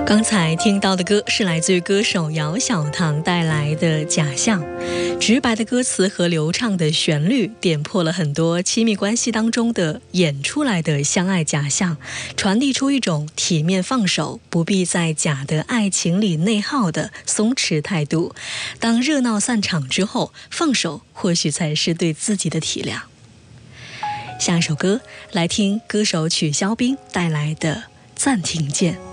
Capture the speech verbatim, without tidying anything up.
刚才听到的歌是来自于歌手姚小棠带来的《假象》，直白的歌词和流畅的旋律点破了很多亲密关系当中的演出来的相爱假象，传递出一种体面放手，不必在假的爱情里内耗的松弛态度。当热闹散场之后，放手或许才是对自己的体谅。下一首歌来听歌手曲肖冰带来的《暂停键》。